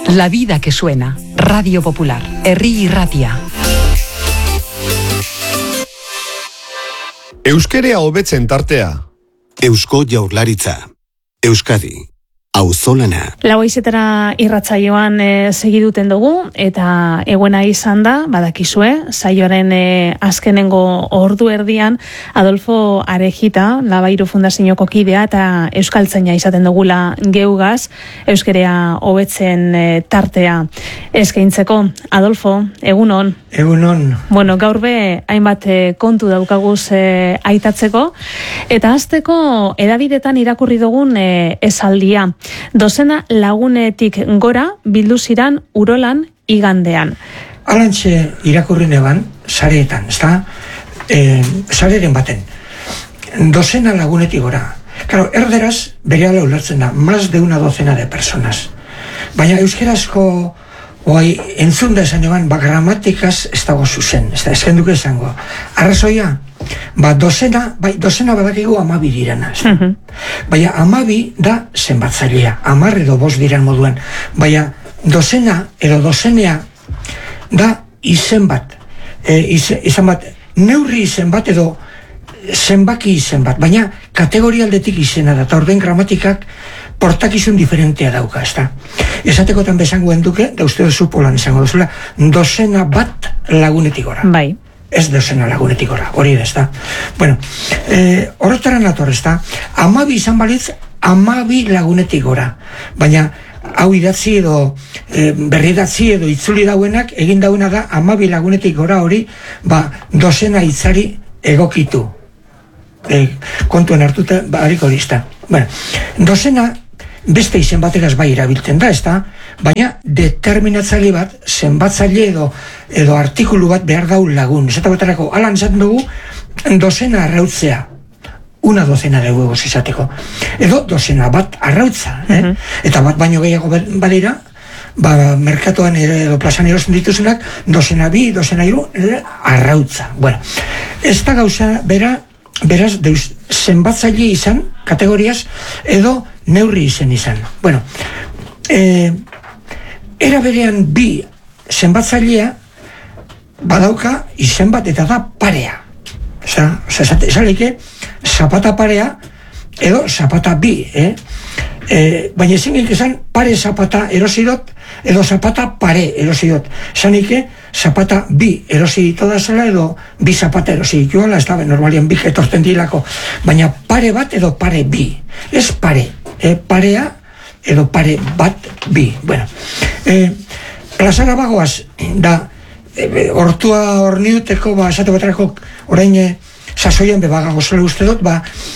La vida que suena. Radio Popular. Herri Irratia. Euskerea hobetzen tartea. Eusko Jaurlaritza. Euskadi. Auzolana. Lauaizetara irratsaioan segiduten dugu eta eguena izan da, badakizue, saioaren azkenengo ordu erdian Adolfo Arejita, Labairu Fundazioko kidea eta euskaltzaina izaten dugula geugaz, euskerea hobetzen tartea eskaintzeko. Adolfo, egunon. Egunon. Bueno, gaur be hainbat kontu daukaguz aitatzeko eta hasteko edabidetan irakurri dugun esaldia. Dozena lagunetik gora bildu ziran Urolan igandean. Alantxe irakurri neban, sareetan, ezta? Sareren baten. Dozena lagunetik gora. Claro, erderaz berehala ulertzen da, más de una docena de personas. Baina euskerazko entzun da esan eban, gramatikaz ez dago zuzen, ez da, eskenduke esango. Arrazoia, dozena badakigu 12 dirana. Baina 12 da zenbatzailea, 10 edo 5 diran moduan. Baina dozena edo dozenea da izen bat. Izan bat, neurri izen bat edo zenbaki izen bat. Baina kategorialdetik izena da, eta orden gramatikak portakizun diferentea dauka, ez da. Esatekotan bezangoen duke, da uste duzu polan esango duzula, dozena bat lagunetik gora. Bai. Ez dozena lagunetik gora, hori da, ez da. Bueno, horretara nator, ez da. 12 izan balitz, 12 lagunetik gora. Baina, hau idatzi edo, berri idatzi edo itzuli dauenak, egin dauena da, 12 lagunetik gora hori, dozena hitzari egokitu. Kontuen hartuta, hariko hori, ez da. Bueno, dozena, beste izen bategaz bai erabiltzen da, ez da, baina determinatzaile bat, zenbatzaile edo artikulu bat behar dau lagun. Esatabatarako, alan esaten dugu, dozena arrautzea, una dozena de huevos izateko. Edo dozena bat arrautza, eta bat baino gehiago badira, merkatuan edo plazan erosten dituzunak, dozena bi, dozena hiru, arrautza. Bueno, ez da gauza beraz, zenbatzaile izan, kategoriaz, edo neurri izen izan. Bueno, era berean bi zenbatzailea badauka izen bat eta da parea. Esaleke, zapata parea edo zapata bi, baina ezin gehiak esan pare zapata erosidot edo zapata pare erosidot. Esanike, zapata bi erosi toda zela edo bi zapata erosi dituela, ez da, normalian bik etorten dilako, baina pare bat edo pare bi. Ez pare, parea edo pare bat bi. Bueno, plazara bagoaz, da, hortua horniuteko, esate baterako, orain sasoian bebagago zela uste dut,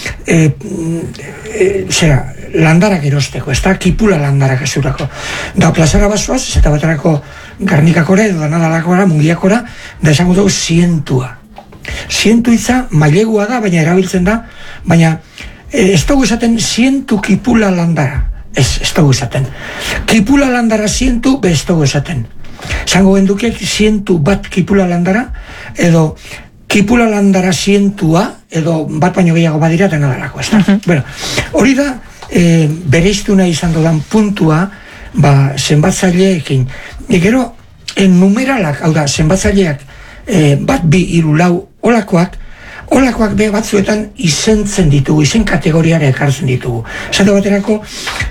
landarak erosteko, ez da, kipula landarak ezurako. Da, plazara bazoaz, esate baterako Garnikakora edo Danadalakora, Mungiakora, da esango dugu zientua. Zientu itza mailegua da, baina erabiltzen da, baina ez dugu esaten zientu kipula landara. Ez dugu esaten. Kipula landara zientu, ez dugu esaten. Zango gendukek zientu bat kipula landara, edo kipula landara zientua, edo bat baino gehiago badira Danadalako, ez da. Bueno, hori da, bereiztu nahi izan dudan puntua, zenbatzaileekin. Gero, numeralak, hau da, zenbatzaileak, bat, bi, hiru, lau, olakoak be batzuetan izentzen ditugu, izen kategoriara ekartzen ditugu. Esate baterako,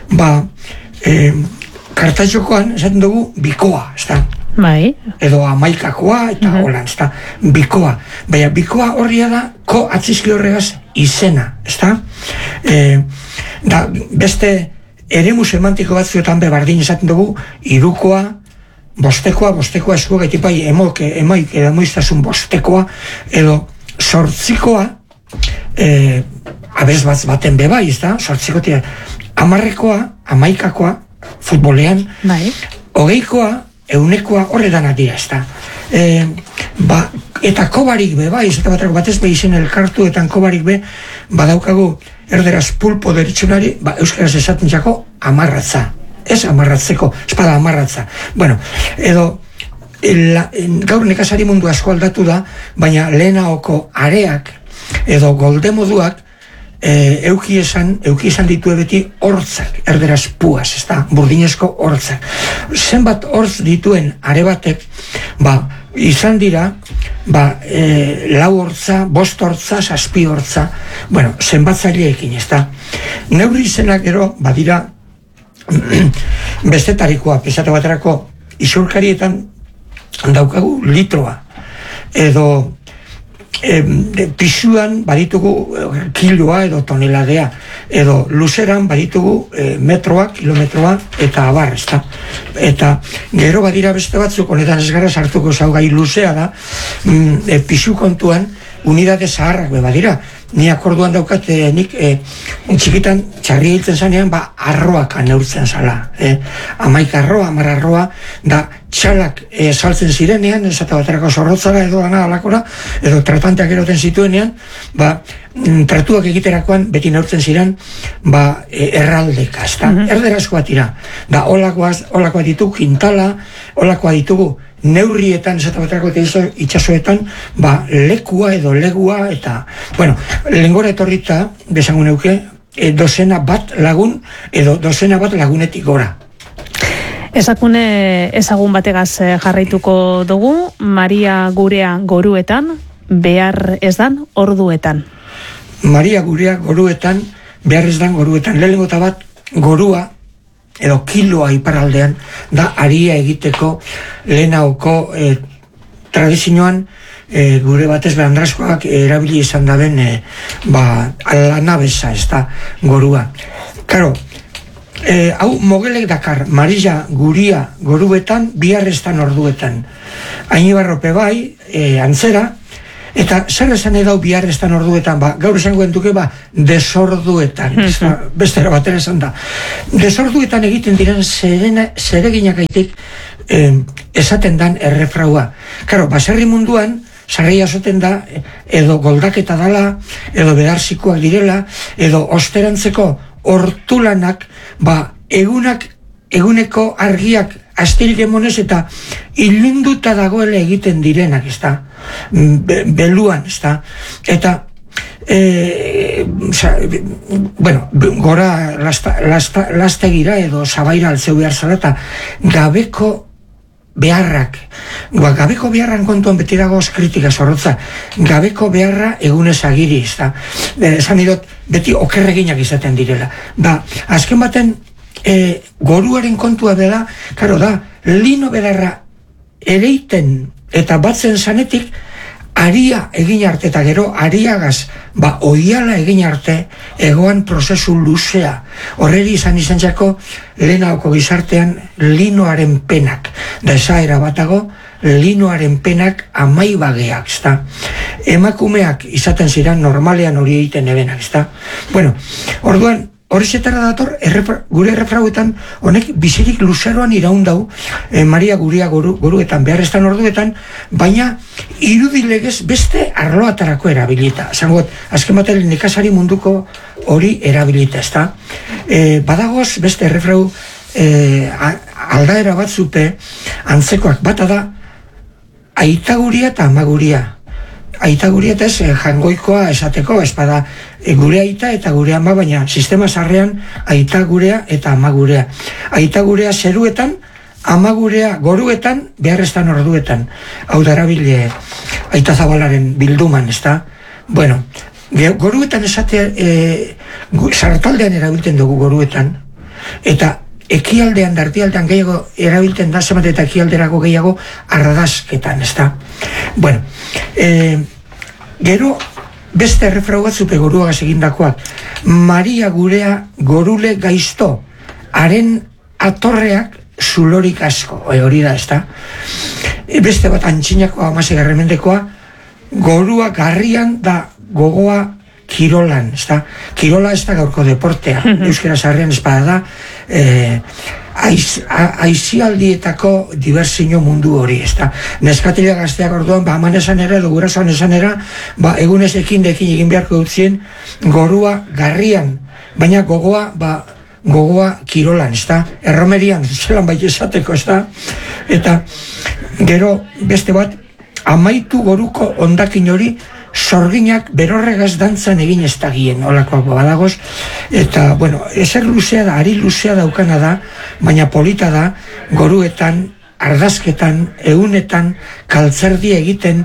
kartatxokoan, esaten dugu, bikoa, ez da? Bai. Edo amaikakoa, eta holan, ez da? Bikoa. Baina, bikoa horria da, ko atzizki horregaz izena, ez da? Da, beste eremu semantiko batzuetan berdin esaten dugu, hirukoa, bostekoa esku gaitipai emaik edo moiztasun bostekoa, edo sortzikoa, abez baten bebai, ez da? Sortzikotia, 10-ekoa, amaikakoa, futbolean, hogeikoa, eunekoa, horretan dira, ez da? Eta kobarik be, ez eta batez be izen elkartu, eta kobarik be, badaukagu erderaz pulpo deritxunari, euskaraz esaten jako, amarratza. Ez amarratzeko, espada amarratza. Bueno, edo, gaur nekazari mundu asko aldatu da, baina lehenaoko areak, edo goldemoduak, euki esan ditu beti hortzak, erderaz puaz, ez da, burdinezko hortzak. Zenbat hortz dituen are batek, izan dira, 4 hortza, 5 hortza, 7 hortza, bueno, zenbatzaileekin, ez da. Neurri izenak gero, badira, bestetarikoa, esate baterako, isurkarietan daukagu litroa, edo pisuan baditugu kiloa edo toneladea, edo luzeran baditugu metroa, kilometroa eta abar, ezta? Eta gero badira beste batzuk, honetan ez gara sartuko zaugai luzea da, pisu kontuan unidade zaharrak badira. Ni akorduan daukat, nik txikitan txarri hiltzen zanean, arroak neurtzen zala. 11 arroa, 10 arroa, da txalak saltzen zirenean, esate baterako zorrotzara edo dana alakora, edo tratanteak eroten zituenean, tratuak egiterakoan beti neurtzen ziren, erraldeka, ezta? Erderazkoa tira. Da, olakoa ditugu, kintala, olakoa ditugu, neurrietan, esate baterako itxasoetan, lekua edo legua, eta, bueno, lehengora etorrita, besango neuke, dozena bat lagun, edo dozena bat lagunetik gora. Esakune ezagun bategaz jarraituko dugu, Maria Gurea goruetan, behar ez dan orduetan. Maria Gurea goruetan, behar ez dan goruetan. Lehenengo eta bat, gorua, edo kiloa iparraldean, da aria egiteko lehenauko tradizioan, gure batez behandraskoak erabili izan daben lanabesa, ez da, gorua. Karo, hau mogelek dakar, Maria Guria goruetan, biharrestan orduetan. Ainibarrope bai, antzera, eta zer esan edau biharrestan orduetan, gaur esango entuke, desorduetan, bestera batera esan da. Desorduetan egiten diren zereginak aitik esaten dan errefraua. Karo, baserri munduan, sarri azoten da, edo goldaketa dala, edo bedarzikoak direla, edo osterantzeko hortulanak, eguneko argiak astilgemonez eta ilunduta dagoela egiten direnak, ez da, beluan, ez da, eta gora lastegira edo zabaira altzeu behar zara, eta gabeko beharrak, gabeko beharran kontuan beti dagoz kritika zorrotza, gabeko beharra egunez agiri, ez da, esan idot, beti okerreginak izaten direla. Azken baten, goruaren kontua beda, karo da, lino bedarra ereiten eta batzen zanetik, aria egin arte eta gero ariagaz, oiala egin arte, egoan prozesu luzea. Horreri izan txako lehenaoko gizartean linoaren penak. Da esaera batago, linoaren penak amaibageak, ezta. Emakumeak izaten ziren normalean hori egiten ebenak, ezta. Bueno, orduan, horretara dator, gure errefrauetan, honek bizirik luzeroan iraundau, Maria Guria goruetan, beharrestan orduetan, baina irudilegez beste arloatarako erabilita. Zangot, azken batean nekazari munduko hori erabilita, ezta. Badagoz beste errefrau aldaera bat zute, antzekoak bata da, aitaguria eta amaguria. Aitaguria eta ez jangoikoa esateko, espada gure aita eta gure ama, baina sistema zarrean aitagurea eta amagurea. Aitagurea zeruetan, amagurea goruetan, beharrestan orduetan. Hau darabile aita zabalaren bilduman, ez da? Bueno, goruetan esate, sartaldean erabiltzen dugu goruetan, eta ekialdean, dartialdean gehiago erabiltzen da, zemat eta ekialderako gehiago arradazketan, ez da? Bueno, gero beste errefrau bat zupe goruagaz egindakoak. Maria Gurea gorule gaizto, haren atorreak zulorik asko, hori da, ez da? Beste bat antxinakoa, amasegarremendekoa, gorua garrian da gogoa kirolan, ez da? Kirola ez da gaurko deportea, euskera zarrean espada da, aizialdietako diversiño mundu hori, ez da? Neskatila gazteak orduan, haman esan era, edo gurasoan esan era, egunez ekin egin beharko dutzien, gorua garrian, baina gogoa kirolan, ez da? Erromerian, zelan bai esateko, ez da? Eta gero beste bat, amaitu goruko ondakin hori sorginak berorregaz dantzan egin ez dagien, olakoak badagoz, eta, bueno, ezer luzea da, ari luzea daukana da, baina polita da, goruetan, ardazketan, ehunetan, kaltzerdi egiten,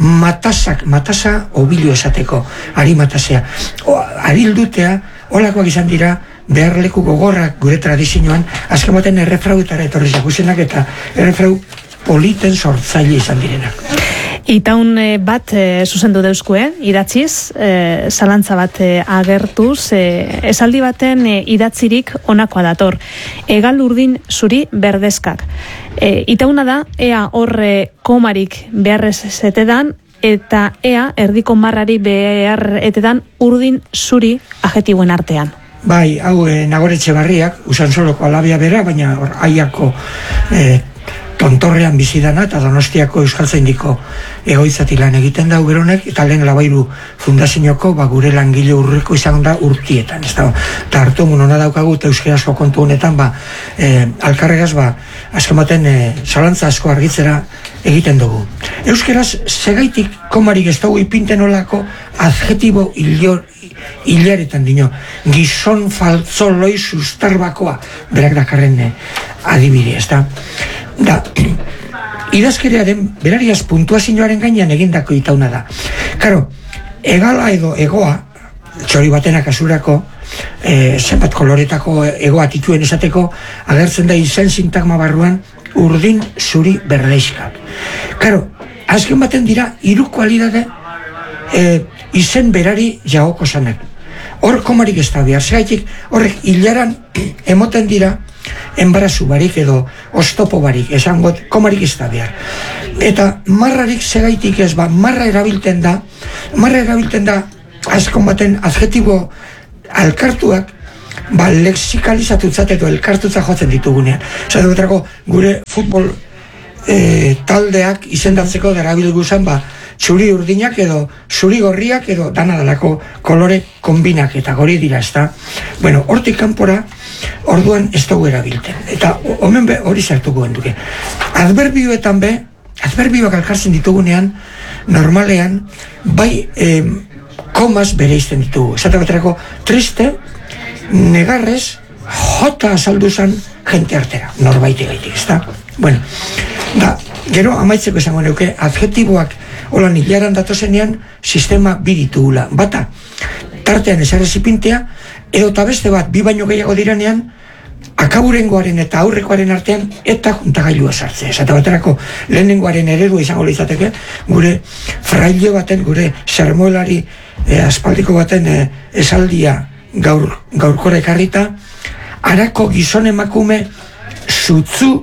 matasa obilu esateko, ari matasea. Ari ildutea, olakoak izan dira, beharleku gogorrak gure tradizioan, azken baten errefrauetara etorri zakusenak eta errefrau politen sortzaile izan direnak. Itaun bat zuzendu deuskue, idatziz, zalantza bat agertuz, esaldi baten idatzirik onakoa dator. Egal urdin zuri berdeskak. Itauna da, ea horre komarik beharrezetedan, eta ea erdiko marrari beharretedan urdin zuri adjetiboen artean. Bai, hau Nagoretxe Barriak, Usansoloko alabia bera, baina hor aiako tontorrean bizidana eta Donostiako Euskaltzaindiko egoitzatik lan egiten da uberonek, eta lehen Labairu Fundazioko gure langile urreko izan da urtietan. Eta hartu munona daukagu eta euskarazko kontu honetan, alkarregaz, azken baten zalantza asko argitzera egiten dugu. Euskaraz, segaitik komarik ez dugu ipinten olako adjetibo hilaretan dino, gizon faltzo loi sustarbakoa berak dakarren adibide, ez da? Da, idazkerearen berariaz puntuazioaren gainean egindako itauna da. Karo, egala edo egoa, txori batena kasurako, zenbat koloretako egoa tituen esateko, agertzen da izen sintagma barruan, urdin zuri berdeiskak. Karo, azken baten dira, hiru kualidade izen berari jagoko zanak. Hor komarik ez da behar, segaitik horrek hilaran emoten dira enbarazu barik edo oztopo barik, esangot komarik ez da behar. Eta marrarik segaitik ez, marra erabilten da azkon baten adjetibo alkartuak lexikalizatutzat edo elkartutza jotzen ditugunean. Zaten gure futbol taldeak izendatzeko darabilgu zen, txuri urdinak edo zuri gorriak edo danadalako kolore kombinak eta gori dira, ez da. Bueno, hortik kanpora orduan ez dugu erabilten. Eta omen hori zartuko genduke. Adverbioetan adverbioak alkartzen ditugunean, normalean, bai komaz bere izten ditugu. Zata baterako, triste, negarrez, jota azalduzan jente artera, norbaite gaitik, ez da. Bueno, gero amaitzeko esango neuke, adjetiboak holan hilaran datozenean sistema biditugula. Bata, tartean esarrezipintea, edo eta beste bat, bi baino gehiago diranean, akaburengoaren eta aurrekoaren artean eta juntagailua sartzea. Esate baterako lehenengoaren eredua izango izateke, gure fraile baten, gure sermoelari aspaldiko baten esaldia gaurkora ekarrita, harako gizon emakume zutzu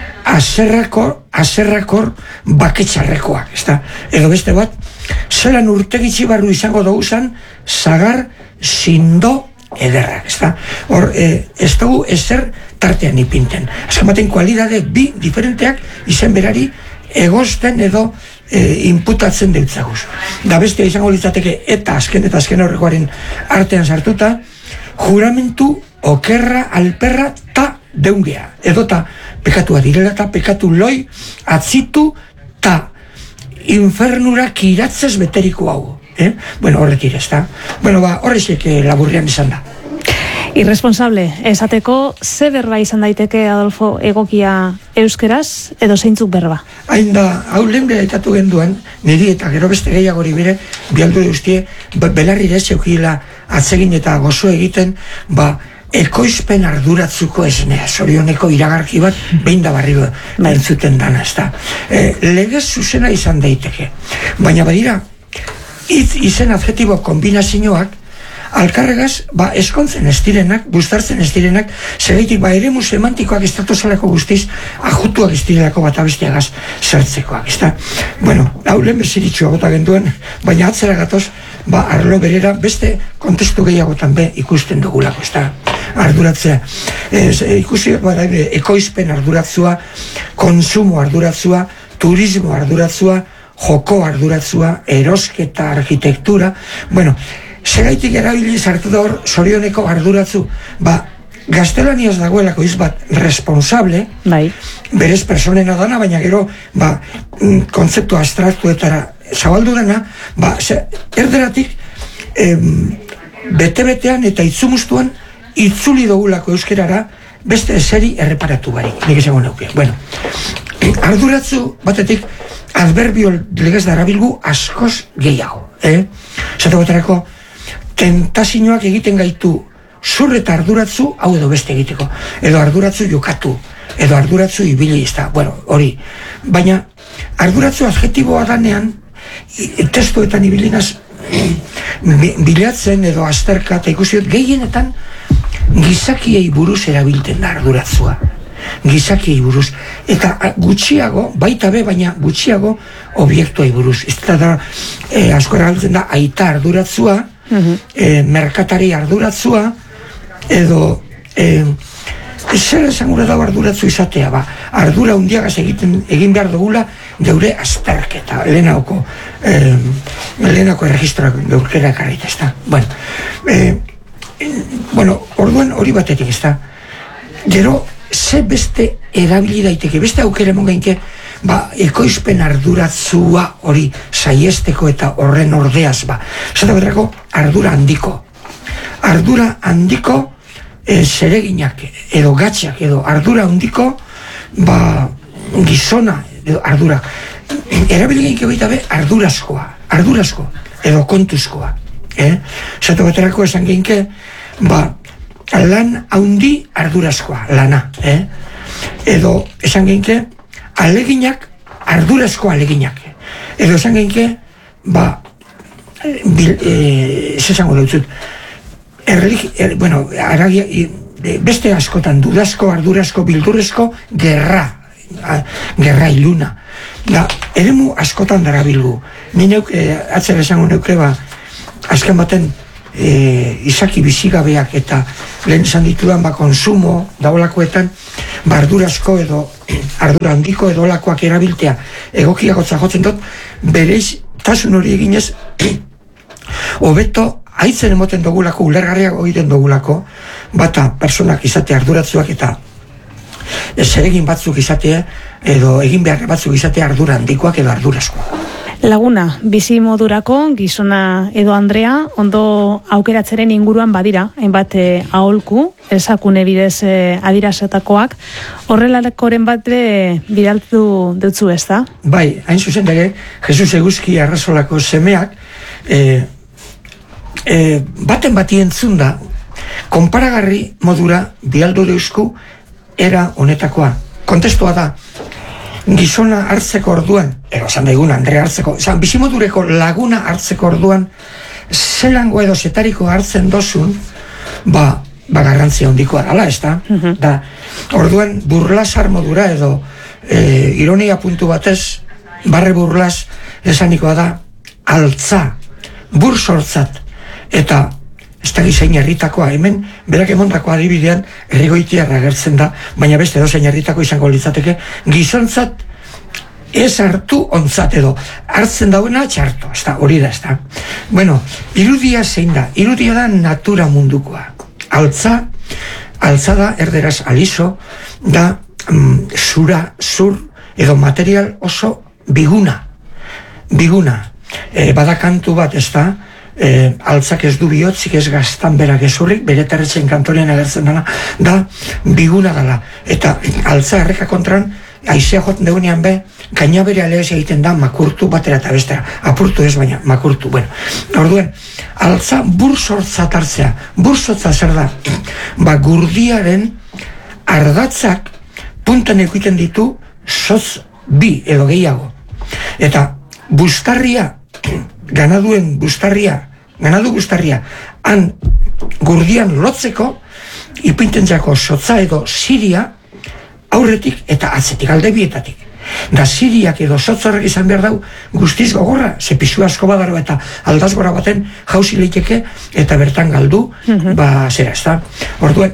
aserrakor baketxarrekoak, ezta? Edo beste bat, zelan urtegitzi barru izango duguzan, zagar sindo ederrak, ezta? Hor, ez dugu ezer tartean ipinten. Azken baten kualidade bi diferenteak izen berari egozten edo inputatzen deutzaguz. Da bestia izango litzateke eta azken horrekoaren artean sartuta, juramentu okerra alperra ta deungea. Edo ta pekatua direla eta pekatu loi atzitu ta infernura kiratzez beteriko hau. Bueno, horrek irezta. Bueno, horrezek laburrian izan da. Irresponsable, esateko, ze berba izan daiteke, Adolfo, egokia euskeraz, edo zeintzuk berba? Hain da, hau lehen behitatu genduen, niri eta gero beste gehiagori bere, bialdu eustie, belarri zeukila atzegin eta gozo egiten, ekoizpen arduratzuko esnea, zorioneko iragarki bat, behin da barri entzuten dana, ez da. Legez zuzena izan daiteke. Baina badira, izen adjetibo kombinazioak, alkarregaz, eskontzen ez direnak, bustartzen ez direnak, segeitik eremu semantikoak ez datozalako guztiz, ajutuak ez direlako bat abestiagaz zertzekoak, ez da. Bueno, hau lehen beziritxua gota genduen, baina atzera gatoz, arlo berera, beste kontestu gehiagotan ikusten dugulako, ez da. Arduratzea. Ikusi, ekoizpen arduratzua, konsumo arduratzua, turismo arduratzua, joko arduratzua, erosketa, arkitektura, bueno, segaitik erabili sartu da hor zorioneko arduratzu, gaztelaniaz dagoelako izbat responsable, berez personena dana, baina gero kontzeptu abstraktuetara zabaldu dena, erderatik bete-betean eta itzumustuan itzuli dugulako euskerara beste eseri erreparatu barik, nik esango neuke. Bueno, arduratzu batetik adverbio legez darabilgu askoz gehiago. Zata baterako, tentazioak egiten gaitu zur eta arduratzu, hau edo beste egiteko, edo arduratzu jokatu, edo arduratzu ibili, bueno, hori. Baina, arduratzu adjetiboa danean, testuetan ibilinaz bilatzen edo azterka eta ikusiot gehienetan gizakiei buruz erabilten da arduratzua. Gizakiei buruz. Eta gutxiago, baita be, baina gutxiago obiektuei buruz. Ez da, asko erabiltzen da aita arduratzua, merkatari arduratzua, edo zer esan gure dago arduratzu izatea, ardura hundiagaz egin behar dugula geure azterketa, lehenako erregistroak geurkera karrita, ez da. Bueno, orduan hori batetik, ez da. Gero, ze beste erabili daiteke, beste aukere mongainke, ekoizpen arduratzua hori saiesteko eta horren ordeaz, zata betrako, ardura handiko. Ardura handiko zereginak edo gatxak edo ardura handiko gizona edo ardura erabiligeik baita be ardurazko edo kontuzkoa zato baterako esan geinke lan handi ardurazkoa lana edo esan geinke aleginak ardurazko aleginak edo esan geinke esango dautzut bueno, beste askotan dudazko, ardurazko, bildurrezko gerra iluna eremu askotan darabilgu ni neuk, atzera esango neuke azken baten izaki bizigabeak eta lehen esan ditudan konsumo daolakoetan ardurazko edo ardura handiko edo olakoak erabiltea egokiago jotzen dut bereiz tasun hori eginez hobeto haitzen emoten dugulako, ulergarriago egiten dugulako, bata personak izate arduratzuak eta zeregin batzuk izatea edo egin behar batzuk izatea ardura handikoak edo ardurazkoak. Laguna, bizi modurako, gizona edo Andrea, ondo aukeratzeren inguruan badira, hainbat aholku, esakune bidez adirazetakoak, horrelakoren bat bidaltu dutzu ez da? Bai, hain zuzen dere, Jesus Eguzki Arrasolako semeak, baten bati entzun da, konparagarri modura bialdu deusku era honetakoa. Kontestua da, gizona hartzeko orduan, esan daigun Andrea hartzeko, bizimodureko laguna hartzeko orduan, zelango edo zetariko hartzen dozun, garrantzia hondikoa dala, ez da? Da, orduan burlasar modura edo ironia puntu batez, barre burlas esanikoa da, altza, bursortzat, eta ez da gizain herritakoa, hemen berak emondako adibidean errigoitiarra agertzen da, baina beste dozein herritako izango litzateke, gizontzat ez hartu ontzat edo hartzen dauena txarto, ez da, hori da, ez da. Bueno, irudia zein da, irudia da natura mundukoa. Altza da, erderaz aliso, da zur edo material oso biguna. Badakantu bat, ez da, altzak ez du bihotzik ez gaztan berak ezurrik, bere terretzen kantorean agertzen dela, da biguna dela. Eta altza erreka kontran, aizea joten deunean be, gaina bere alez egiten da makurtu batera eta bestera. Apurtu ez baina, makurtu. Bueno, orduen, altza bursortzat hartzea. Bursortza zer da? Gurdiaren ardatzak puntan ekuiten ditu sotz bi edo gehiago. Eta bustarria, ganadu bustarria, han gurdian lotzeko, ipintentzako sotza edo siria, aurretik eta atzetik, alde bietatik. Da siriak edo sotzorrek izan behar dau guztiz gogorra, ze pisu asko badaro eta aldaz gora baten jauzi leiteke eta bertan galdu, zera ez da. Orduan,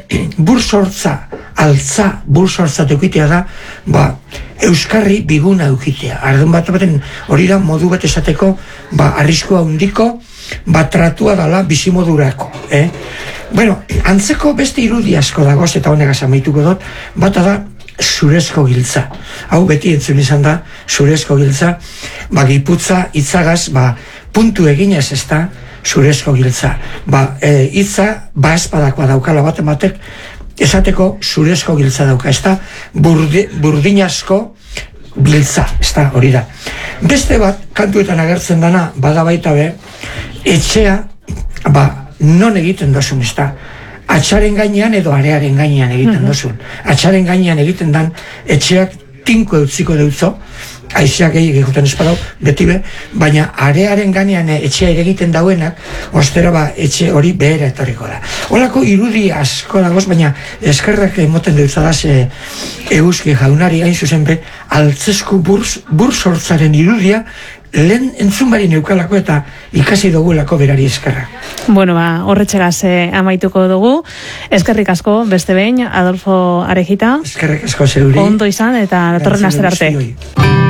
altza bursortza teukitea da, euskarri biguna eukitea. Ardun bat baten hori da modu bat esateko, arriskua hundiko, tratua dala bizimodurako. Bueno, antzeko beste irudi asko dagoz eta honegaz amaituko dut, bata da, zurezko giltza. Hau beti entzun izan da, zurezko giltza, giputza, itzagaz, puntu eginez ez da, zurezko giltza. Itza, espadakoa daukala batek, esateko zurezko giltza dauka, ez da, burdinazko giltza, ez da, hori da. Beste bat, kantuetan agertzen dana, bada baita be, etxea, non egiten dozun, ez da, atxaren gainean edo arearen gainean egiten dozun. Atxaren gainean egiten dan, etxeak tinko eutziko deutzo, aizeak egiten espadau, beti be, baina arearen gainean etxea egiten dauenak, ostero etxe hori behera etorriko da. Holako irudi asko dagoz, baina eskerrak emoten deutzadaz Eguzki jaunari hain zuzen be, altzesku bursortzaren irudia, lehen entzunbari neukalako eta ikasi dugulako berari eskerrak. Bueno, horretxegaz amaituko dugu. Eskerrik asko, beste behin, Adolfo Arejita. Eskerrik asko zeuri. Ondo izan eta datorren astera arte.